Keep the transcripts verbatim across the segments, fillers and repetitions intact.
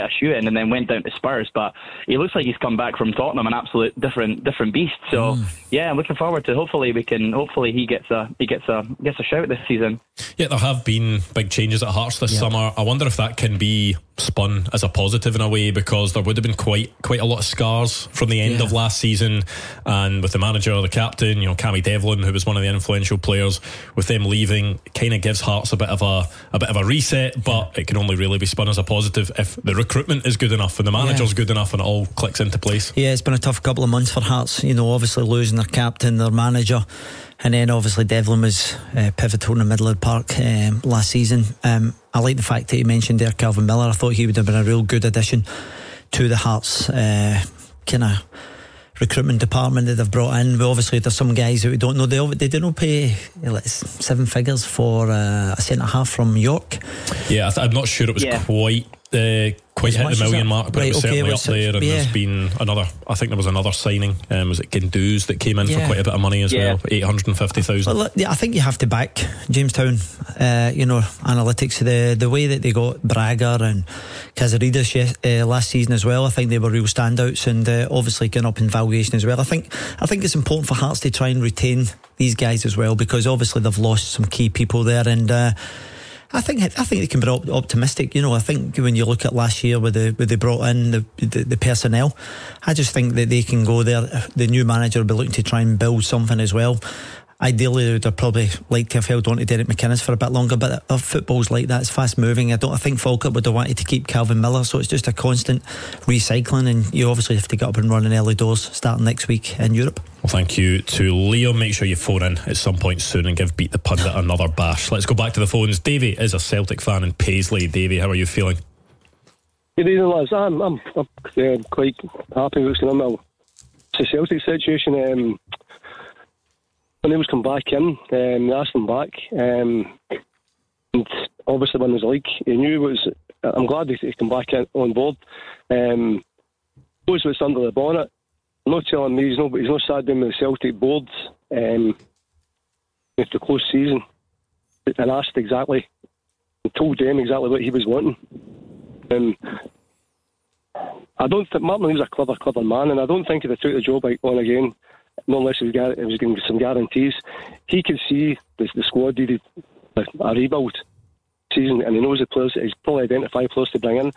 a shoe-in and then went down to Spurs. But he looks like he's come back from Tottenham an absolute different different beast. So mm. yeah, I'm looking forward to. Hopefully we can. Hopefully he gets a he gets a gets a shout this season. Yeah, there have been big changes at Hearts this yeah. summer. I wonder if that can be spun as a positive in a way, because there would have been quite quite a lot of scars from the end yeah. of last season, and with the manager, the captain, you know, Cammy Devlin, who was one of the influential players, with them leaving, it kind of gives Hearts a bit of a a bit of a reset. But yeah. it can only really be spun as a positive if the recruitment is good enough and the manager's yeah. good enough and it all clicks into place. Yeah, it's been a tough couple of months for Hearts. You know, obviously losing their captain, their manager, and then obviously Devlin was uh, pivotal in the middle of the park um, last season. Um, I like the fact that you mentioned there Calvin Miller. I thought he would have been a real good addition to the Hearts uh, kind of recruitment department that they've brought in. But obviously there's some guys that we don't know. They, they didn't pay like, seven figures for uh, a centre half from York. Yeah, I th- I'm not sure it was yeah. quite uh, quite hit the million mark, but right, it was okay, certainly up there. And yeah. there's been another, I think there was another signing, um, was it Gendouzi that came in yeah. for quite a bit of money as yeah. well, eight hundred fifty thousand. Well, I think you have to back Jamestown, uh, you know, analytics. The the way that they got Braga and Casaredas yes, uh, last season as well, I think they were real standouts, and uh, obviously going up in valuation as well. I think I think it's important for Hearts to try and retain these guys as well, because obviously they've lost some key people there, and uh, I think I think they can be op- optimistic. You know, I think when you look at last year with the with they brought in the, the the personnel, I just think that they can go there. The new manager will be looking to try and build something as well. Ideally, they'd probably like to have held on to Derek McInnes for a bit longer, but uh, football's like that, it's fast moving. I don't I think Falkirk would have wanted to keep Calvin Miller, so it's just a constant recycling, and you obviously have to get up and running early doors starting next week in Europe. Well, thank you to Leo. Make sure you phone in at some point soon and give Beat the Pundit another bash. Let's go back to the phones. Davey is a Celtic fan in Paisley. Davey, how are you feeling? Good evening, lads. I'm, I'm, I'm uh, quite happy with what's going on. It's a Celtic situation. Um, when he was come back in, um, they asked him back, um, and obviously when he was like, he knew it was. I'm glad he come back in, on board. Um, knows what's under the bonnet. I'm not telling me he's not, he's not sat down with the Celtic board um, after the close season and asked exactly, and told them exactly what he was wanting. Um, I don't think Martin Lee's a clever, clever man, and I don't think if they took the job on again, not unless he was, it was going to be some guarantees. He could see the, the squad needed a, a rebuild season, and he knows the players. He's probably identified players to bring in.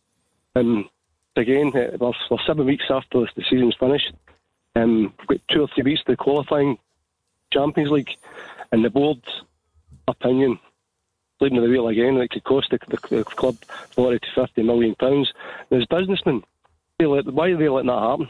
And again, we're, we're seven weeks after the season's finished. Um, we've got two or three weeks to the qualifying Champions League, and the board's opinion, leaving the wheel again, it could cost the, the, the club forty to fifty million pounds. As businessmen, why are they letting that happen?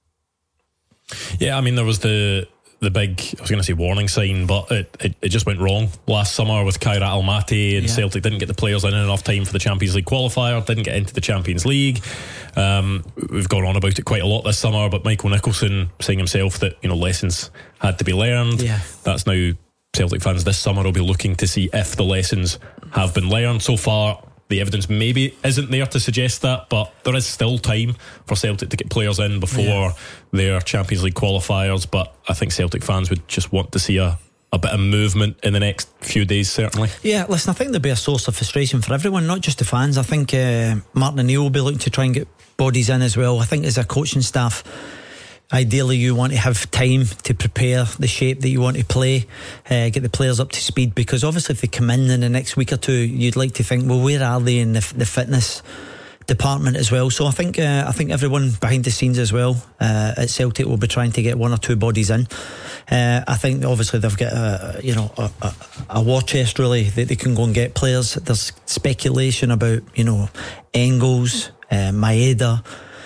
Yeah, I mean, there was the the big, I was going to say warning sign, but it, it, it just went wrong last summer with Kairat Almaty, and yeah. Celtic didn't get the players in enough time for the Champions League qualifier, didn't get into the Champions League. Um, we've gone on about it quite a lot this summer, but Michael Nicholson saying himself that, you know, lessons had to be learned. Yeah. That's now Celtic fans this summer will be looking to see if the lessons have been learned. So far, the evidence maybe isn't there to suggest that, but there is still time for Celtic to get players in before yeah. their Champions League qualifiers. But I think Celtic fans would just want to see a, a bit of movement in the next few days, certainly. Yeah, listen, I think there'll be a source of frustration for everyone, not just the fans. I think uh, Martin O'Neill will be looking to try and get bodies in as well. I think as a coaching staff, ideally you want to have time to prepare the shape that you want to play, uh, get the players up to speed, because obviously if they come in in the next week or two, you'd like to think, well, where are they in the, the fitness department as well? So I think uh, I think everyone behind the scenes as well uh, at Celtic will be trying to get one or two bodies in. uh, I think obviously they've got a, you know a, a, a war chest really that they can go and get players. There's speculation about, you know, Engels, uh, Maeda.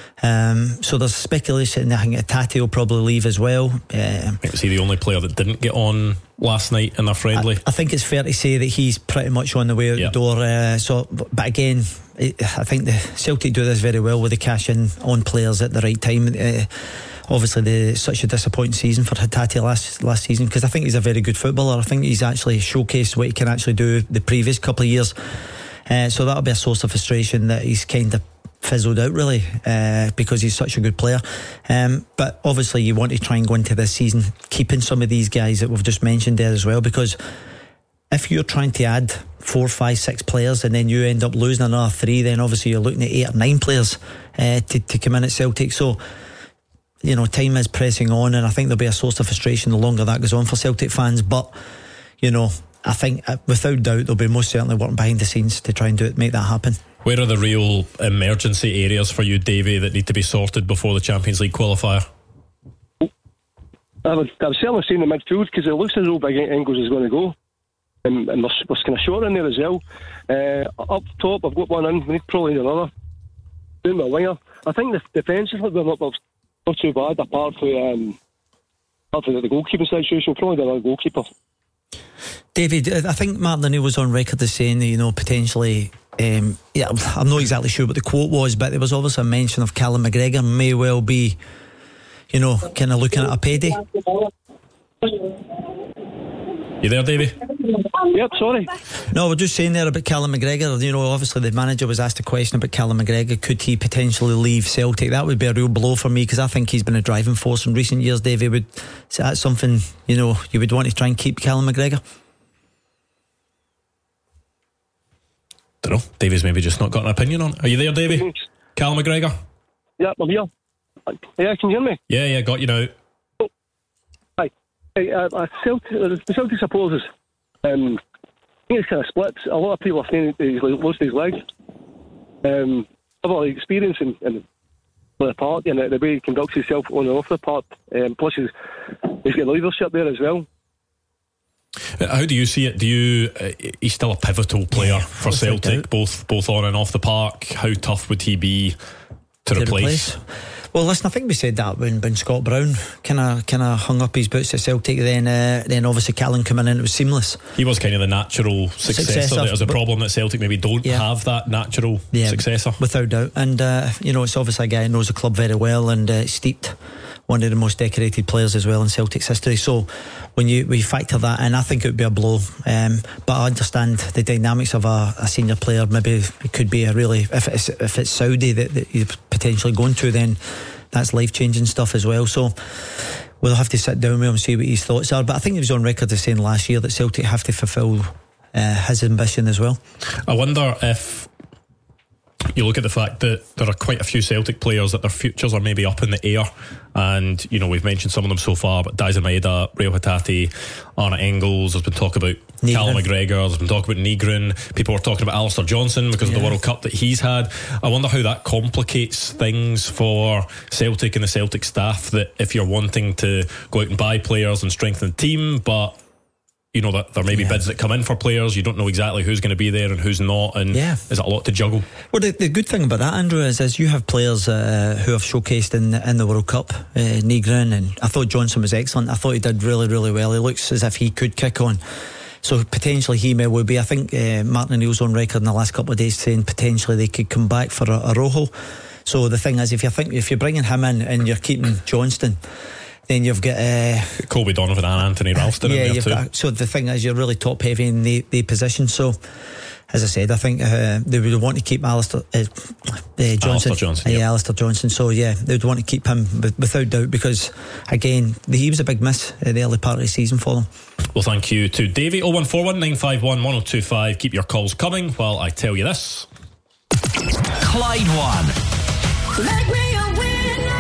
Um, so there's speculation. I think Tati will probably leave as well. Um, Is he the only player that didn't get on last night in their friendly? I, I think it's fair to say that he's pretty much on the way out yep. the door. Uh, so, but again, I think the Celtic do this very well with the cash in on players at the right time. Uh, obviously, the, such a disappointing season for Hatate last last season, because I think he's a very good footballer. I think he's actually showcased what he can actually do the previous couple of years. Uh, so that'll be a source of frustration that he's kind of fizzled out really, uh, because he's such a good player. Um, but obviously you want to try and go into this season keeping some of these guys that we've just mentioned there as well, because if you're trying to add four, five, six players and then you end up losing another three, then obviously you're looking at eight or nine players uh, to, to come in at Celtic. So, you know, time is pressing on, and I think there'll be a source of frustration the longer that goes on for Celtic fans. But, you know, I think uh, without doubt they'll be most certainly working behind the scenes to try and do it, make that happen. Where are the real emergency areas for you, Davy, that need to be sorted before the Champions League qualifier? I would, I would certainly say in the midfield, because it looks as though Big Engels is going to go, and, and we're, we're kind of short in there as well. Uh, up top, I've got one in. We need probably another. Doing my winger, I think the defensively we're not, not too bad, apart from um, apart from the goalkeeping situation. Probably another goalkeeper. David, I think Martin O'Neill was on record as saying that, you know, potentially, um, yeah, I'm not exactly sure what the quote was, but there was obviously a mention of Callum McGregor may well be, you know, kind of looking at a payday. You there, Davy? Yep, sorry. No, we're just saying there about Callum McGregor. You know, obviously the manager was asked a question about Callum McGregor. Could he potentially leave Celtic? That would be a real blow for me, because I think he's been a driving force in recent years. Davy, would is that something, you know, you would want to try and keep Callum McGregor? Don't know. Davy's maybe just not got an opinion on it. Are you there, Davy? Callum McGregor? Yep, I'm here. Yeah, can you hear me? Yeah, yeah, got you now. Oh. Hi. Hey, uh, uh, Celtic, uh, the Celtic supporters, um, I think it's kind of split. A lot of people are saying that he's lost his leg. Um, I've got experience in, in the park and the way he conducts himself on and off the park. Um, plus, he's, he's got leadership there as well. How do you see it? Do you? Uh, he's still a pivotal player yeah, for Celtic, both both on and off the park. How tough would he be to, to replace? replace? Well, listen, I think we said that when, when Scott Brown kind of kind of hung up his boots at Celtic. Then uh, then obviously Callum coming in, it was seamless. He was kind of the natural successor. successor There's a problem that Celtic maybe don't yeah. have that natural yeah, successor, without doubt. And uh, you know, it's obviously a guy who knows the club very well and uh, steeped one of the most decorated players as well in Celtic's history. So when you we factor that in, I think it would be a blow. Um, but I understand the dynamics of a, a senior player. Maybe it could be a really, if it's if it's Saudi that, that you're potentially going to, then that's life changing stuff as well. So we'll have to sit down with him and see what his thoughts are. But I think he was on record as saying last year that Celtic have to fulfil uh, his ambition as well. I wonder if you look at the fact that there are quite a few Celtic players that their futures are maybe up in the air, and you know, we've mentioned some of them so far, but Daizen Maeda, Reo Hatate, Arne Engels, there's been talk about Nygren. Callum McGregor, there's been talk about Nygren, people were talking about Alistair Johnson because yeah. of the World Cup that he's had. I wonder how that complicates things for Celtic and the Celtic staff, that if you're wanting to go out and buy players and strengthen the team, but you know that there may be yeah. bids that come in for players, you don't know exactly who's going to be there and who's not, and yeah. is it a lot to juggle? Well, the, the good thing about that, Andrew, is, is you have players uh, who have showcased in in the World Cup, uh, Nygren, and I thought Johnson was excellent. I thought he did really really well. He looks as if he could kick on, so potentially he may well be. I think uh, Martin O'Neill's on record in the last couple of days saying potentially they could come back for a, a Rojo. So the thing is, if you think if you're bringing him in and you're keeping Johnston, then you've got uh, Colby Donovan and Anthony Ralston yeah, in there you've too. Got, so the thing is, you're really top heavy in the, the position. So as I said, I think uh, they would want to keep Alistair uh, uh, Johnson, Alistair Johnson, uh, yep. yeah, Alistair Johnson. So yeah, they would want to keep him without doubt, because again, he was a big miss at the early part of the season for them. Well, thank you to Davey. oh one four one nine five one one oh two five. Keep your calls coming while I tell you this. Clyde One. Make me a winner.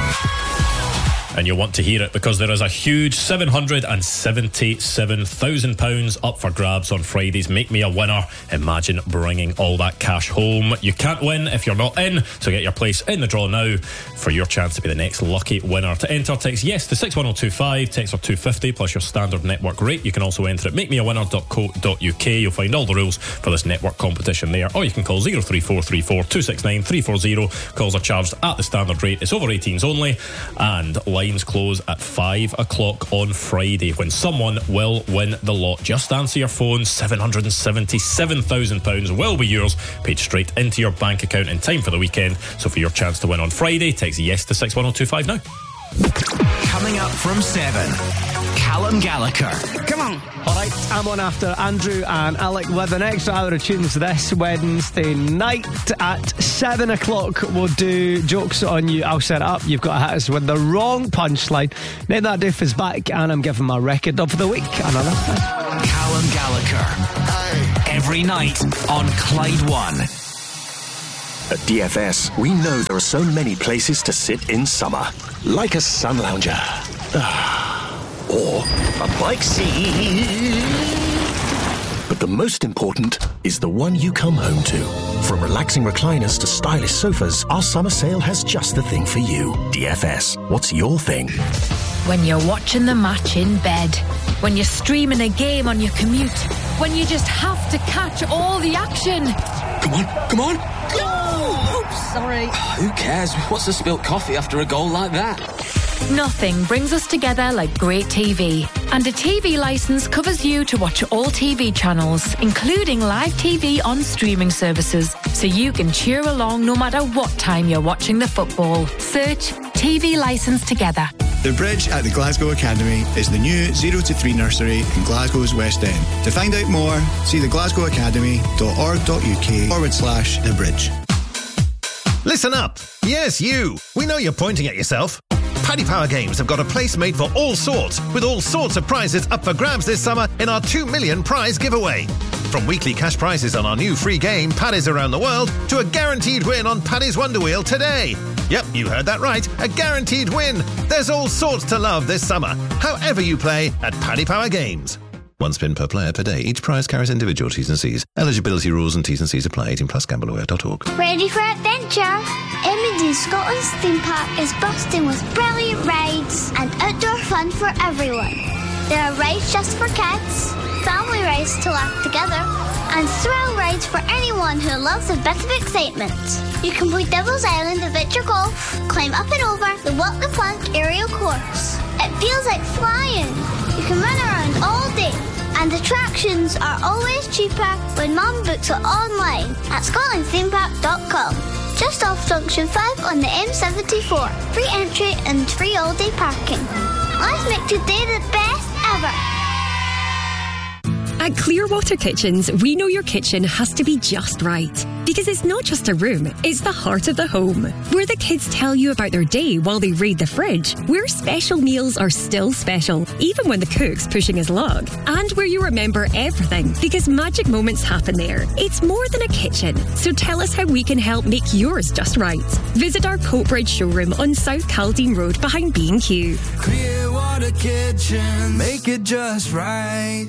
And you'll want to hear it, because there is a huge seven hundred seventy-seven thousand pounds up for grabs on Friday's Make Me a Winner. Imagine bringing all that cash home. You can't win if you're not in, so get your place in the draw now for your chance to be the next lucky winner. To enter, text yes to six one oh two five, text for two fifty plus your standard network rate. You can also enter at make me a winner dot co dot uk. You'll find all the rules for this network competition there, or you can call oh three four three four two six nine three four oh. Calls are charged at the standard rate. It's over eighteens only, and lines close at five o'clock on Friday, when someone will win the lot. Just answer your phone. Seven hundred seventy-seven thousand pounds will be yours, paid straight into your bank account in time for the weekend. So for your chance to win on Friday, text yes to six one oh two five now. Coming up from seven, Callum Gallagher. Come on. Alright, I'm on after Andrew and Alec with an extra hour of tunes this Wednesday night at seven o'clock. We'll do jokes on you. I'll set it up. You've got to hit us with the wrong punchline. Nate That Doof is back, and I'm giving my record of the week another time. Callum Gallagher every night on Clyde One. At D F S, we know there are so many places to sit in summer. Like a sun lounger. Or a bike seat. But the most important is the one you come home to. From relaxing recliners to stylish sofas, our summer sale has just the thing for you. D F S, what's your thing? When you're watching the match in bed. When you're streaming a game on your commute. When you just have to catch all the action. Come on, come on. Oh, oops, sorry. Who cares? What's a spilt coffee after a goal like that? Nothing brings us together like great T V. And a T V licence covers you to watch all T V channels, including live T V on streaming services, so you can cheer along no matter what time you're watching the football. Search T V licence together. The Bridge at the Glasgow Academy is the new zero to three nursery in Glasgow's West End. To find out more, see the glasgow academy dot org dot U K forward slash The Bridge. Listen up. Yes, you. We know you're pointing at yourself. Paddy Power Games have got a place made for all sorts, with all sorts of prizes up for grabs this summer in our two million prize giveaway. From weekly cash prizes on our new free game, Paddy's Around the World, to a guaranteed win on Paddy's Wonder Wheel today. Yep, you heard that right. A guaranteed win. There's all sorts to love this summer, however you play at Paddy Power Games. One spin per player per day. Each prize carries individual T's and C's. Eligibility rules and T's and C's apply. eighteen plus gamble aware dot org. Ready for adventure? M and D Scotland's theme park is bursting with brilliant rides and outdoor fun for everyone. There are rides just for kids, family rides to laugh together, and thrill rides for anyone who loves a bit of excitement. You can play Devil's Island Adventure Golf, climb up and over the Walk the Plank aerial course. It feels like flying. You can run around all day, and attractions are always cheaper when Mum books it online at scotland theme park dot com. Just off Junction five on the M seventy-four. Free entry and free all-day parking. Let's make today the best ever. At Clearwater Kitchens, we know your kitchen has to be just right. Because it's not just a room, it's the heart of the home. Where the kids tell you about their day while they raid the fridge. Where special meals are still special, even when the cook's pushing his lug. And where you remember everything, because magic moments happen there. It's more than a kitchen, so tell us how we can help make yours just right. Visit our Coatbridge showroom on South Caldine Road behind B and Q. Clearwater Kitchen, make it just right.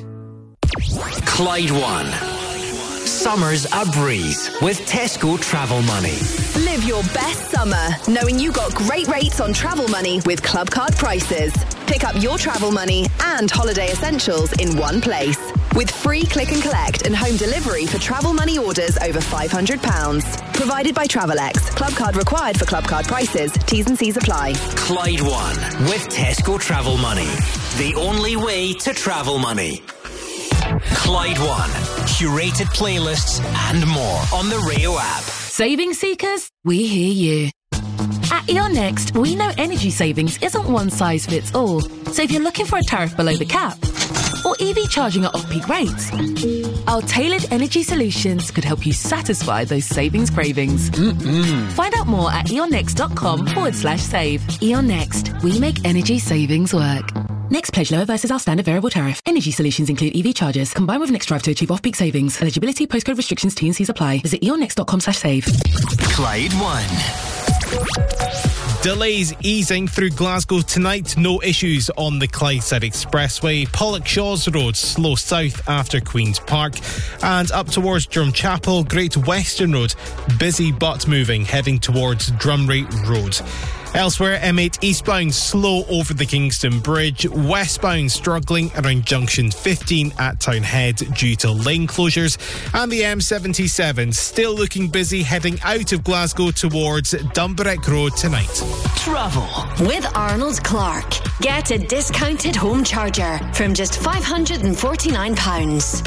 Clyde One. Summer's a breeze with Tesco Travel Money. Live your best summer knowing you got great rates on travel money with Club Card prices. Pick up your travel money and holiday essentials in one place. With free click and collect and home delivery for travel money orders over five hundred pounds. Provided by Travelex. Club Card required for Club Card prices. T's and C's apply. Clyde One with Tesco Travel Money. The only way to travel money. Clyde One. Curated playlists and more on the Rio app. Saving seekers, we hear you. At E O N Next, we know energy savings isn't one size fits all. So if you're looking for a tariff below the cap, or E V charging at off-peak rates, our tailored energy solutions could help you satisfy those savings cravings. Mm-mm. Find out more at eonnext.com forward slash save. E O N Next, we make energy savings work. Next pledge lower versus our standard variable tariff. Energy solutions include E V charges. Combined with Next Drive to achieve off-peak savings. Eligibility, postcode restrictions, T and C's apply. Visit eonnext.com slash save. Clyde One. Delays easing through Glasgow tonight. No issues on the Clydeside Expressway. Pollokshaws Road slow south after Queen's Park. And up towards Drumchapel, Great Western Road busy but moving, heading towards Drumray Road. Elsewhere, M eight eastbound slow over the Kingston Bridge, westbound struggling around junction fifteen at Townhead due to lane closures, and the M seventy-seven still looking busy heading out of Glasgow towards Dumbarek Road tonight. Travel with Arnold Clark. Get a discounted home charger from just five hundred forty-nine pounds.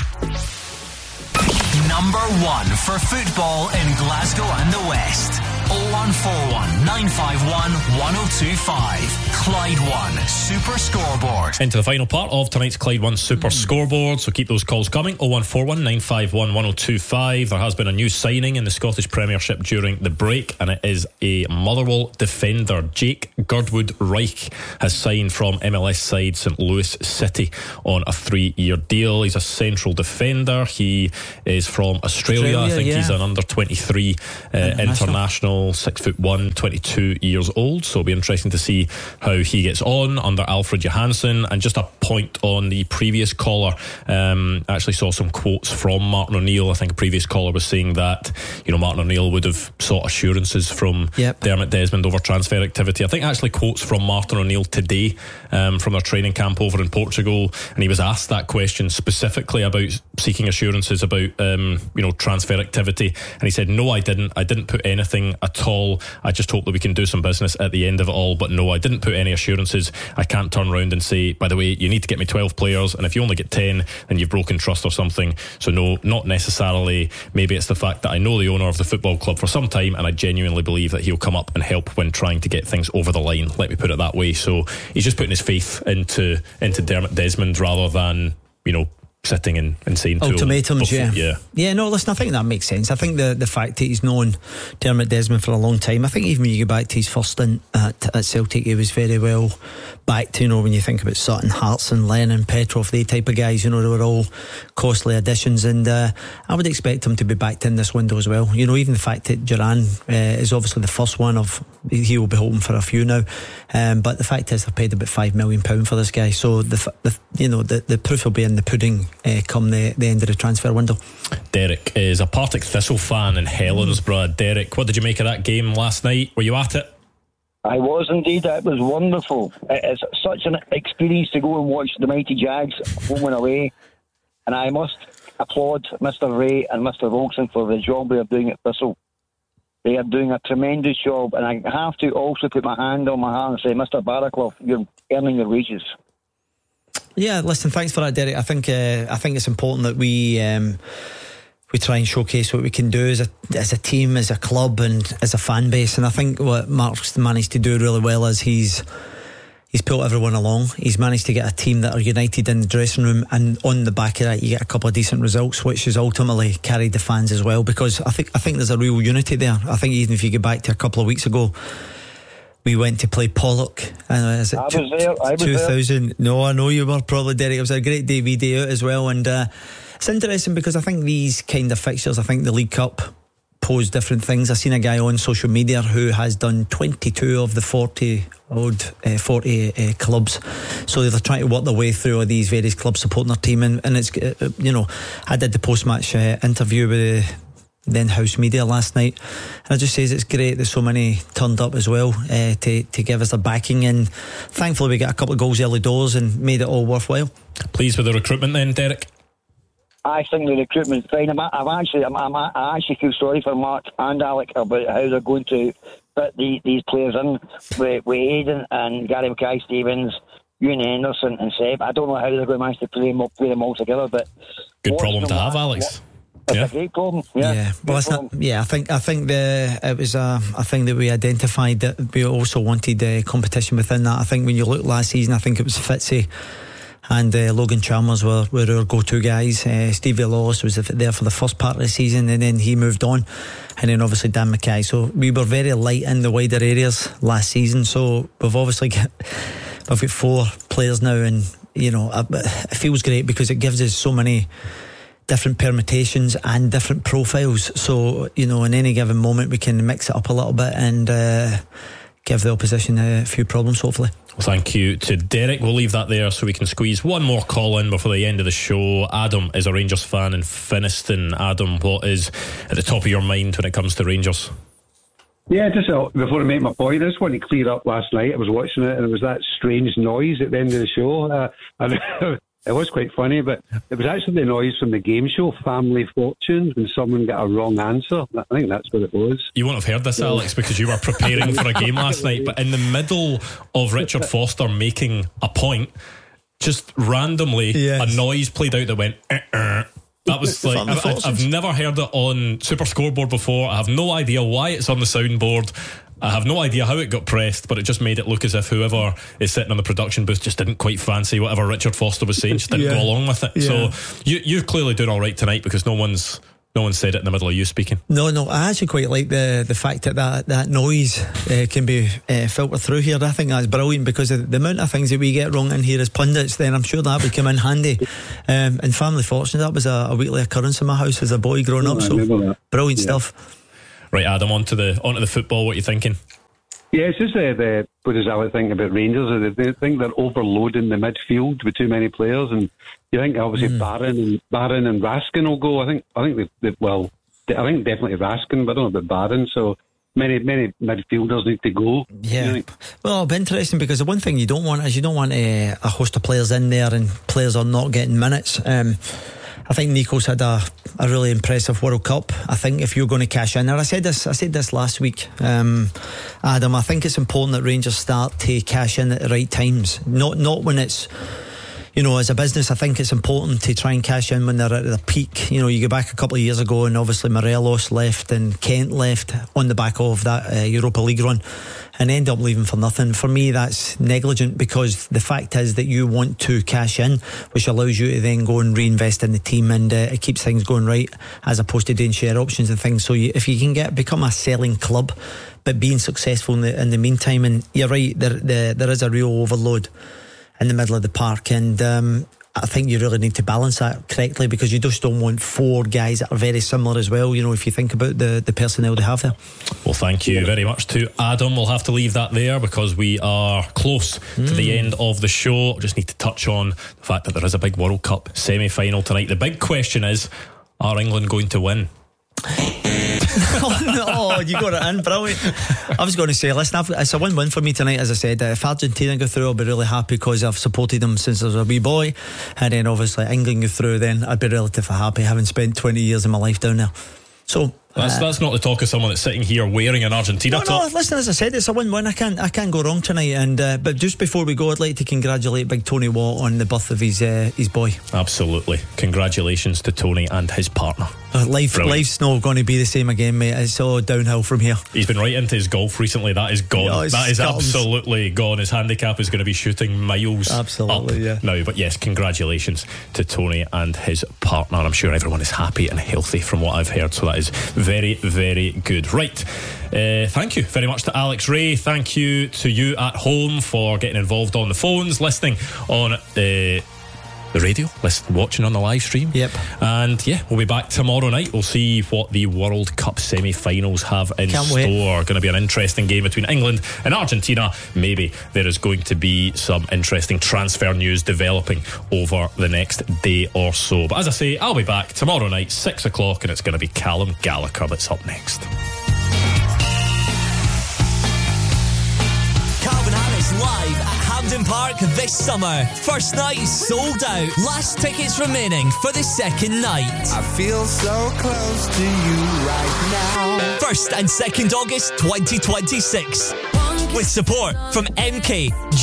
Number one for football in Glasgow and the West. oh one four one, nine five one, one oh two five. Clyde One Super Scoreboard. Into the final part of tonight's Clyde One Super mm. Scoreboard, so keep those calls coming. oh one four one, nine five one, one oh two five. There has been a new signing in the Scottish Premiership during the break, and it is a Motherwell defender, Jake Girdwood Reich has signed from M L S side Saint Louis City on a three-year deal. He's a central defender. He is from Australia. Australia I think yeah. he's an under twenty-three uh, international, six foot one, twenty-two years old. So it'll be interesting to see how he gets on under Alfred Johansson. And just a point on the previous caller, um, I actually saw some quotes from Martin O'Neill. I think a previous caller was saying that, you know, Martin O'Neill would have sought assurances from yep. Dermot Desmond over transfer activity. I think actually quotes from Martin O'Neill today um, from their training camp over in Portugal, and he was asked that question specifically about seeking assurances about um, you know, transfer activity, and he said, no, I didn't I didn't put anything at all. I just hope that we can do some business at the end of it all, but no, I didn't put any assurances. I can't turn around and say, by the way, you need to get me twelve players, and if you only get ten, then you've broken trust or something. So no, not necessarily. Maybe it's the fact that I know the owner of the football club for some time, and I genuinely believe that he'll come up and help when trying to get things over the line, let me put it that way. So he's just putting his faith into into Dermot Desmond rather than, you know, sitting and, and saying ultimatums. Before, yeah yeah yeah no listen, I think that makes sense. I think the the fact that he's known Dermot Desmond for a long time, I think even when you go back to his first stint at, at Celtic, he was very well backed. You know, when you think about Sutton, Hartson, Lennon, Petrov, they type of guys, you know, they were all costly additions, and uh, I would expect him to be backed in this window as well. You know, even the fact that Duran uh, is obviously the first one of, he will be hoping for a few now, um, but the fact is they've paid about five million pounds for this guy, so the, the you know the, the proof will be in the pudding uh, come the, the end of the transfer window. Derek is a Partick Thistle fan in Helensburgh. Mm. Derek, what did you make of that game last night? Were you at it? I was indeed. It was wonderful. It's such an experience to go and watch the mighty Jags home and away, and I must applaud Mister Ray and Mister Wilson for the job they are doing at Thistle. They are doing a tremendous job, and I have to also put my hand on my heart and say, Mister Barraclough, you're earning your wages. Yeah, listen, thanks for that, Derek. I think uh, I think it's important that we um, we try and showcase what we can do as a as a team, as a club, and as a fan base. And I think what Mark's managed to do really well is he's he's pulled everyone along. He's managed to get a team that are united in the dressing room, and on the back of that, you get a couple of decent results, which has ultimately carried the fans as well. Because I think I think there's a real unity there. I think even if you go back to a couple of weeks ago, we went to play Pollock. Uh, is it I was there. I was two thousand? There. No, I know you were probably, Derek. It was a great day, we day out as well. And uh, it's interesting because I think these kind of fixtures, I think the League Cup pose different things. I've seen a guy on social media who has done twenty-two of the forty odd uh, forty uh, clubs. So they're trying to work their way through all these various clubs supporting their team. And, and it's, uh, you know, I did the post-match uh, interview with the then House Media last night, and I just says it's great that so many turned up as well uh, to, to give us their backing, and thankfully we got a couple of goals early doors and made it all worthwhile. Pleased with the recruitment then, Derek? I think the recruitment's fine. I'm, I'm actually I'm, I'm, I actually feel sorry for Mark and Alec about how they're going to fit the, these players in with, with Aidan and Gary Mackay-Stevens, Ewan Henderson and Seb. I don't know how they're going to manage to play them, play them all together, but good problem to have, Alex. What, It's yeah. a great problem. Yeah, yeah. Well, it's not, yeah. I think I think the it was a, a thing that we identified that we also wanted uh, competition within that. I think when you look last season, I think it was Fitzy and uh, Logan Chalmers were, were our go-to guys. Uh, Stevie Lawless was there for the first part of the season, and then he moved on, and then obviously Dan Mackay. So we were very light in the wider areas last season. So we've obviously got we've got four players now, and you know it feels great because it gives us so many different permutations and different profiles, so you know in any given moment we can mix it up a little bit and uh, give the opposition a few problems, hopefully. Well, thank you to Derek. We'll leave that there so we can squeeze one more call in before the end of the show. Adam is a Rangers fan in Finniston. Adam, what is at the top of your mind when it comes to Rangers? Yeah, just uh, before I make my point, I just want to clear up last night. I was watching it and it was that strange noise at the end of the show. Uh, and it was quite funny, but it was actually the noise from the game show Family Fortunes when someone got a wrong answer. I think that's what it was. You won't have heard this, Alex, because you were preparing for a game last night, but in the middle of Richard Foster making a point, just randomly yes. a noise played out that went uh, uh. That was like I've, I've, I've never heard it on Super Scoreboard before. I have no idea why it's on the soundboard. I have no idea how it got pressed, but it just made it look as if whoever is sitting in the production booth just didn't quite fancy whatever Richard Foster was saying, just didn't yeah. go along with it. Yeah. So you, you're clearly doing all right tonight because no one's No one said it in the middle of you speaking. No, no, I actually quite like the the fact that that, that noise uh, can be uh, filtered through here. I think that's brilliant, because of the amount of things that we get wrong in here as pundits. Then I'm sure that would come in handy. Um, and family fortune, that was a, a weekly occurrence in my house as a boy growing oh, up. So brilliant yeah. stuff. Right, Adam, on to the onto the football. What are you thinking? Yeah, it's just uh, the what does Alec think about Rangers? They think they're overloading the midfield with too many players, and you think obviously mm. Barron and Barron and Raskin will go. I think I think they, they well, I think definitely Raskin, but I don't know about Barron. So many many midfielders need to go. Yeah, well, it'll be interesting, because the one thing you don't want is you don't want uh, a host of players in there and players are not getting minutes. Um, I think Nico's had a, a really impressive World Cup. I think if you're going to cash in, and I said this, I said this last week, um, Adam. I think it's important that Rangers start to cash in at the right times. Not not when it's, you know, as a business. I think it's important to try and cash in when they're at the peak. You know, you go back a couple of years ago, and obviously Morelos left and Kent left on the back of that uh, Europa League run, and end up leaving for nothing. For me, that's negligent, because the fact is that you want to cash in, which allows you to then go and reinvest in the team, and uh, it keeps things going right, as opposed to doing share options and things. So you, if you can get become a selling club, but being successful in the in the meantime, and you're right, there there, there is a real overload in the middle of the park, and um, I think you really need to balance that correctly, because you just don't want four guys that are very similar as well, you know, if you think about the, the personnel they have there. Well, thank you very much to Adam. We'll have to leave that there, because we are close mm. to the end of the show. Just need to touch on the fact that there is a big World Cup semi-final tonight. The big question is, are England going to win? oh, no, you got it in, brilliant. I was going to say, listen, I've, it's a win-win for me tonight. As I said, uh, if Argentina go through, I'll be really happy, because I've supported them since I was a wee boy. And then obviously England go through, then I'd be relatively happy, having spent twenty years of my life down there. So That's, uh, that's not the talk of someone that's sitting here wearing an Argentina no, top. No, listen, as I said, it's a win-win. I can't, I can't go wrong tonight. And uh, but just before we go, I'd like to congratulate Big Tony Watt on the birth of his uh, his boy. Absolutely, congratulations to Tony and his partner. Uh, life, life's not going to be the same again, mate. It's all downhill from here. He's been right into his golf recently. That is gone. Oh, that is scuttles. absolutely gone. His handicap is going to be shooting miles absolutely, up yeah. now. But yes, congratulations to Tony and his partner. I'm sure everyone is happy and healthy from what I've heard. So that is very, very good. Right. Uh, thank you very much to Alex Ray. Thank you to you at home for getting involved on the phones, listening on uh, the radio, listen, watching on the live stream. Yep. And yeah, we'll be back tomorrow night. We'll see what the World Cup semi-finals have in Can't store. wait. Going to be an interesting game between England and Argentina. Maybe there is going to be some interesting transfer news developing over the next day or so. But as I say, I'll be back tomorrow night, six o'clock, and it's going to be Callum Gallagher that's up next. Calvin Harris live at Hampden Park this summer. First night is sold out. Last tickets remaining for the second night. I feel so close to you right now. First and second August twenty twenty-six. With support from M K,